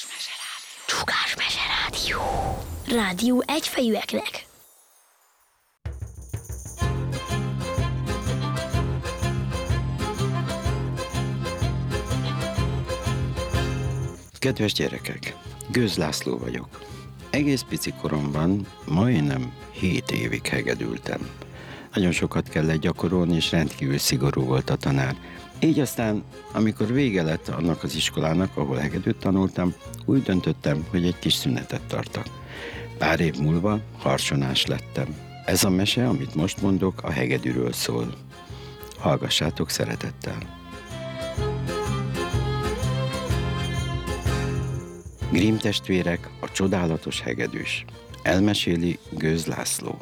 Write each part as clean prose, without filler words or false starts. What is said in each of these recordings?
Csukásmese rádió. Rádió egyfejűeknek. Kedves gyerekek, Gőz László vagyok. Egész pici koromban majdnem 7 évig hegedültem. Nagyon sokat kellett gyakorolni, és rendkívül szigorú volt a tanár. Így aztán, amikor vége lett annak az iskolának, ahol hegedűt tanultam, úgy döntöttem, hogy egy kis szünetet tartok. Pár év múlva harsonás lettem. Ez a mese, amit most mondok, a hegedűről szól. Hallgassátok szeretettel! Grimm testvérek, a csodálatos hegedűs. Elmeséli Gőz László.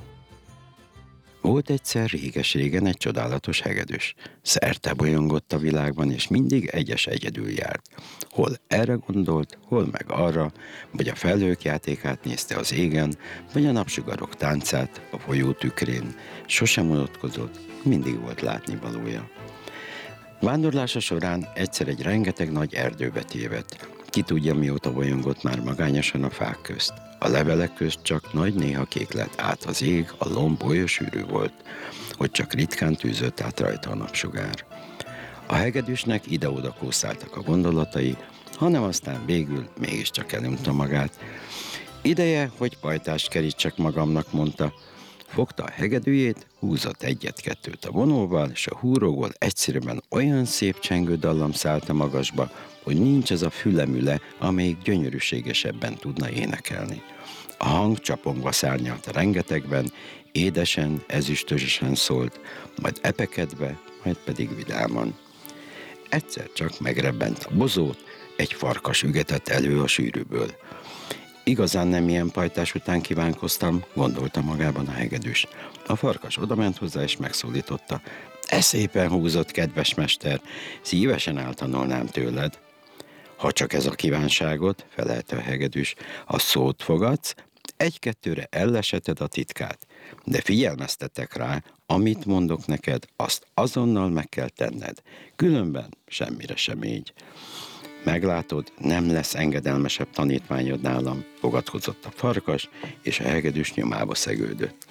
Volt egyszer réges-régen egy csodálatos hegedűs. Szerte bolyongott a világban, és mindig egyedül járt. Hol erre gondolt, hol meg arra, vagy a felhők játékát nézte az égen, vagy a napsugarok táncát a folyó tükrén. Sosem unatkozott, mindig volt látnivalója. Vándorlása során egyszer egy rengeteg nagy erdőbe tévedt. Ki tudja, mióta bolyongott már magányosan a fák közt. A levelek közt csak nagy néha kék lett át az ég, a lomb olyan sűrű volt, hogy csak ritkán tűzött át rajta a napsugár. A hegedűsnek ide-oda kószáltak a gondolatai, hanem aztán végül mégiscsak elunta magát. Ideje, hogy pajtást kerítsek magamnak, mondta. Fogta a hegedűjét, húzott egyet-kettőt a vonóval, és a húróból egyszerűen olyan szép csengő dallam szállt a magasba, hogy nincs az a fülemüle, amelyik gyönyörűségesebben tudna énekelni. A hang csapongva szárnyalt a rengetegben, édesen, ezüstösen szólt, majd epekedve, majd pedig vidáman. Egyszer csak megrebbent a bozót, egy farkas ügetett elő a sűrűből. Igazán nem ilyen pajtás után kívánkoztam, gondolta magában a hegedűs. A farkas odament hozzá és megszólította. Szépen húzott, kedves mester, szívesen eltanulnám tőled. Ha csak ez a kívánságot, felelte a hegedűs, a szót fogadsz, egy-kettőre elleseted a titkát. De figyelmeztetek rá, amit mondok neked, azt azonnal meg kell tenned. Különben semmire sem így. Meglátod, nem lesz engedelmesebb tanítványod nálam, fogadkozott a farkas, és a hegedűs nyomába szegődött.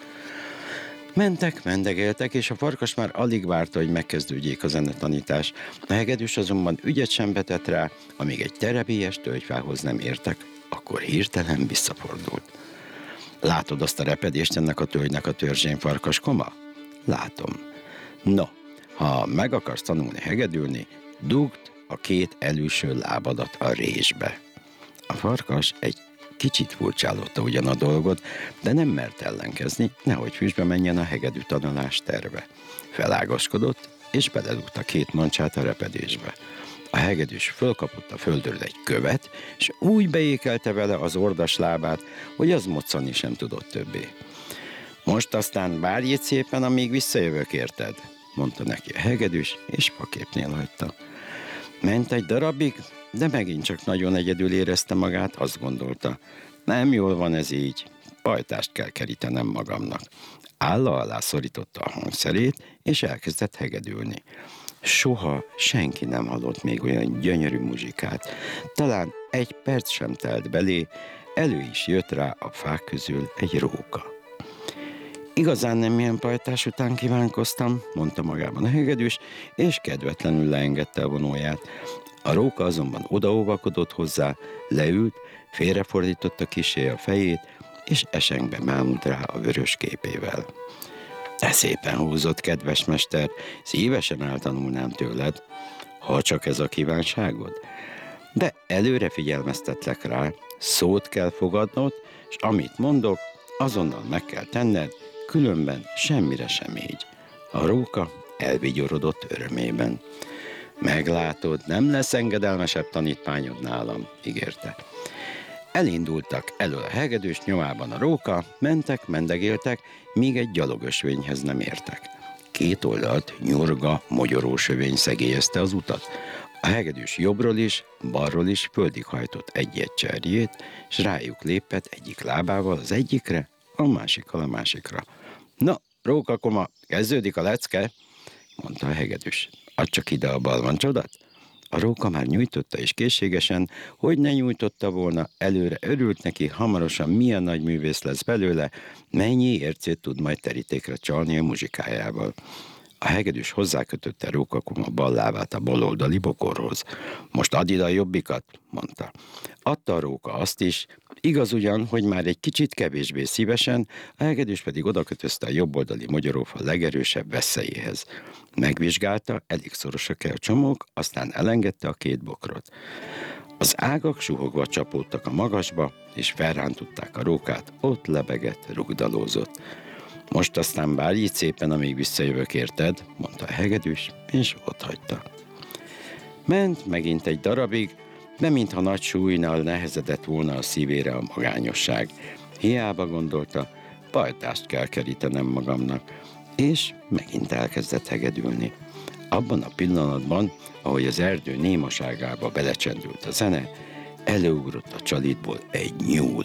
Mentek, mendegéltek, és a farkas már alig várta, hogy megkezdődjék a zenetanítás. A hegedűs azonban ügyet sem vetett rá, amíg egy terebélyes tölgyfához nem értek, akkor hirtelen visszafordult. Látod azt a repedést ennek a tölgynek a törzsén, farkaskoma? Látom. No, ha meg akarsz tanulni hegedülni, dugd a két előső lábadat a résbe. A farkas egy kicsit furcsállotta ugyan a dolgot, de nem mert ellenkezni, nehogy füstbe menjen a hegedű tanulás terve. Felágaskodott, és beledugta két mancsát a repedésbe. A hegedűs fölkapott a földről egy követ, és úgy beékelte vele az ordas lábát, hogy az moccani sem tudott többé. Most aztán várj itt szépen, amíg visszajövök, érted? Mondta neki a hegedűs, és paképnél hagyta. Ment egy darabig, de megint csak nagyon egyedül érezte magát, azt gondolta. Nem jól van ez így, pajtást kell kerítenem magamnak. Álla alá szorította a hangszerét, és elkezdett hegedülni. Soha senki nem hallott még olyan gyönyörű muzsikát. Talán egy perc sem telt belé, elő is jött rá a fák közül egy róka. Igazán nem ilyen pajtás után kívánkoztam, mondta magában a hegedűs, és kedvetlenül leengedte a vonóját. A róka azonban odaóvakodott hozzá, leült, félrefordította kissé a fejét, és esengbe mámult rá a vörös képével. De szépen húzott, kedves mester, szívesen eltanulnám tőled, ha csak ez a kívánságod. De előre figyelmeztetlek rá, szót kell fogadnod, és amit mondok, azonnal meg kell tenned, különben semmire sem így. A róka elvigyorodott örömében. Meglátod, nem lesz engedelmesebb tanítványod nálam, ígérte. Elindultak elől a hegedűs, nyomában a róka, mentek, mendegéltek, míg egy gyalogösvényhez nem értek. Két oldalt nyurga, mogyorós övény szegélyezte az utat. A hegedűs jobbról is, balról is földig hajtott egy-egy cserjét, s rájuk lépett egyik lábával az egyikre, a másikkal a másikra. Na, rókakoma, kezdődik a lecke, mondta a hegedűs. Add csak ide a balvancsodat. A róka már nyújtotta is készségesen, hogy ne nyújtotta volna, előre örült neki, hamarosan milyen nagy művész lesz belőle, mennyi ércét tud majd terítékre csalni a muzsikájával. A hegedűs hozzákötötte rókakuma bal lábát a baloldali bokorhoz. Most add ide a jobbikat, mondta. Adta a róka azt is, igaz ugyan, hogy már egy kicsit kevésbé szívesen, a hegedűs pedig odakötözte a jobboldali mogyorófa legerősebb veszélyéhez. Megvizsgálta, elég szorosak a csomók, aztán elengedte a két bokrot. Az ágak suhogva csapódtak a magasba, és felrántották a rókát, ott lebegett, rugdalózott. Most aztán várj így szépen, amíg visszajövök, érted? Mondta a hegedűs, és otthagyta. Ment megint egy darabig, de mintha nagy súlynal nehezedett volna a szívére a magányosság. Hiába gondolta, pajtást kell kerítenem magamnak, és megint elkezdett hegedülni. Abban a pillanatban, ahogy az erdő némaságába belecsendült a zene, előugrott a családból egy nyúl.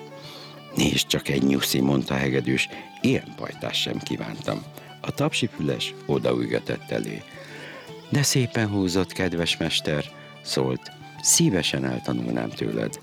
Nézd csak, egy nyuszi, mondta a hegedűs, ilyen pajtást sem kívántam. A tapsifüles odaügetett elé. De szépen húzott, kedves mester, szólt, szívesen eltanulnám tőled.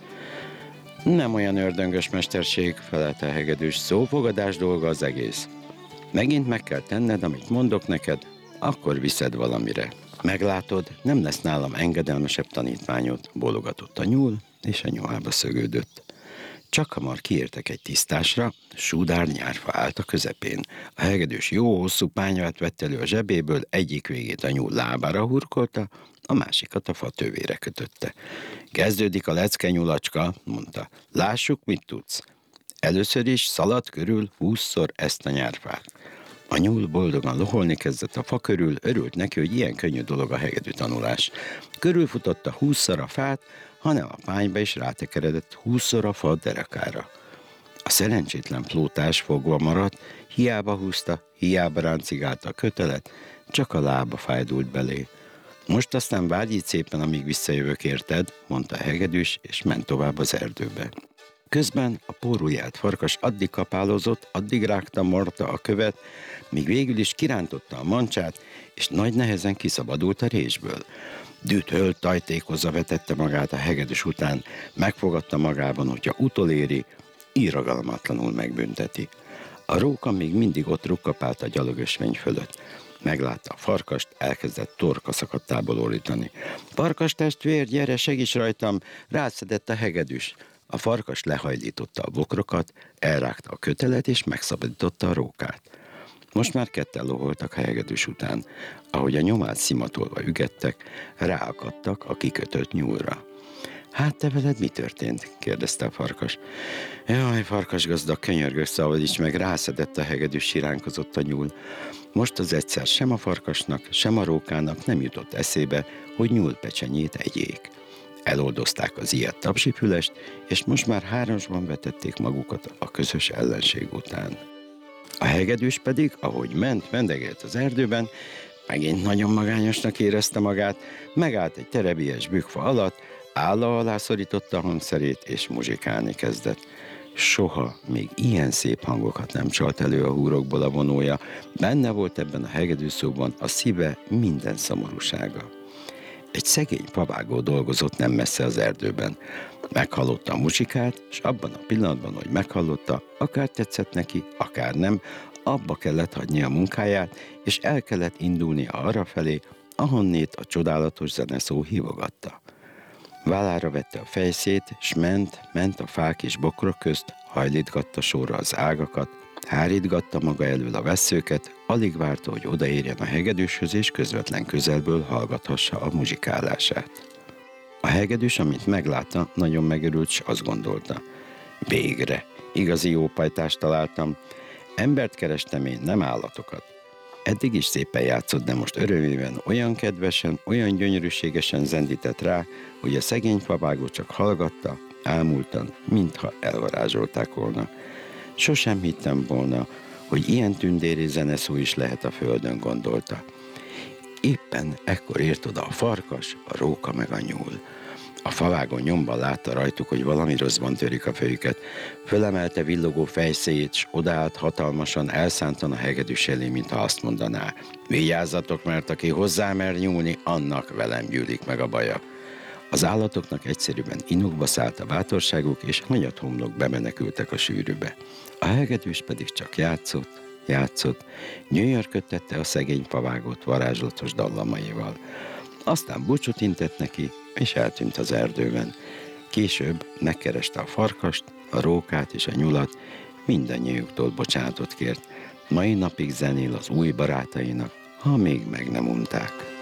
Nem olyan ördöngös mesterség, felelte a hegedűs, szófogadás dolga az egész. Megint meg kell tenned, amit mondok neked, akkor viszed valamire. Meglátod, nem lesz nálam engedelmesebb tanítványod, bólogatott a nyúl, és a nyulába szögődött. Csak hamar kiértek egy tisztásra, súdár nyárfa állt a közepén. A hegedűs jó hosszú pányvát vett elő a zsebéből, egyik végét a nyúl lábára hurkolta, a másikat a fa tövére kötötte. Kezdődik a lecke, nyulacska, mondta. Lássuk, mit tudsz. Először is szalad körül 20-szor ezt a nyárfát. A nyúl boldogan loholni kezdett a fa körül, örült neki, hogy ilyen könnyű dolog a hegedű tanulás. Körülfutotta 20-szor a fát, hanem a pányba is rátekeredett 20-szor a fa derekára. A szerencsétlen plótás fogva maradt, hiába húzta, hiába ráncigálta a kötelet, csak a lába fájdult belé. Most aztán várj így szépen, amíg visszajövök, érted, mondta a hegedűs, és ment tovább az erdőbe. Közben a pórujjált farkas addig kapálozott, addig rágta, marta a követ, míg végül is kirántotta a mancsát, és nagy nehezen kiszabadult a résből. Düthölt, tajtékozva vetette magát a hegedűs után, megfogadta magában, hogyha utoléri, irgalmatlanul megbünteti. A róka még mindig ott rukkapált a gyalogösvény fölött. Meglátta a farkast, elkezdett torka szakadtából orítani. Farkas testvér, gyere, segíts rajtam, rátszedett a hegedűs. A farkas lehajlította a bokrokat, elrágta a kötelet és megszabadította a rókát. Most már ketten loholtak a hegedűs után. Ahogy a nyomát szimatolva ügettek, ráakadtak a kikötött nyúlra. Hát te veled mi történt? kérdezte a farkas. Jaj, farkas gazdag, könyörgök, szabadíts meg, rászedett a hegedűs, siránkozott a nyúl. Most az egyszer sem a farkasnak, sem a rókának nem jutott eszébe, hogy nyúlpecsenyét egyék. Eloldozták az ilyet tapsifülest, és most már hármasban vetették magukat a közös ellenség után. A hegedűs pedig, ahogy ment, mendegélt az erdőben, megint nagyon magányosnak érezte magát, megállt egy terebélyes bükkfa alatt, álla alá szorította a hangszerét, és muzsikálni kezdett. Soha még ilyen szép hangokat nem csalt elő a húrokból a vonója, benne volt ebben a hegedűszóban a szíve minden szomorúsága. Egy szegény pavágó dolgozott nem messze az erdőben. Meghallotta a muzsikát, és abban a pillanatban, hogy meghallotta, akár tetszett neki, akár nem, abba kellett hagynia a munkáját, és el kellett indulnia arrafelé, ahonnét a csodálatos zeneszó hívogatta. Vállára vette a fejszét, s ment a fák és bokrok közt, hajlítgatta sorra az ágakat, hárítgatta maga elől a vesszőket, alig várta, hogy odaérjen a hegedűshöz, és közvetlen közelből hallgathassa a muzsikálását. A hegedűs, amint meglátta, nagyon megörült, s azt gondolta. Végre, igazi jó pajtást találtam. Embert kerestem én, nem állatokat. Eddig is szépen játszott, de most örömében olyan kedvesen, olyan gyönyörűségesen zendített rá, hogy a szegény favágó csak hallgatta, ámultan, mintha elvarázsolták volna. Sosem hittem volna, hogy ilyen tündéri zeneszó is lehet a földön, gondolta. Éppen ekkor ért oda a farkas, a róka meg a nyúl. A favágon nyomban látta rajtuk, hogy valami rosszban törik a fejüket. Fölemelte villogó fejszéjét, s odaállt hatalmasan, elszántan a hegedűs elé, mintha azt mondaná: vigyázzatok, mert aki hozzá mer nyúlni, annak velem gyűlik meg a baja. Az állatoknak egyszerűen inukba szállt a bátorságuk, és hanyat homlok bemenekültek a sűrűbe. A hegedűs pedig csak játszott, nyöjörködtette a szegény favágót varázslatos dallamaival. Aztán búcsút intett neki, és eltűnt az erdőben. Később megkereste a farkast, a rókát és a nyulat, mindannyiuktól bocsánatot kért. Mai napig zenél az új barátainak, ha még meg nem unták.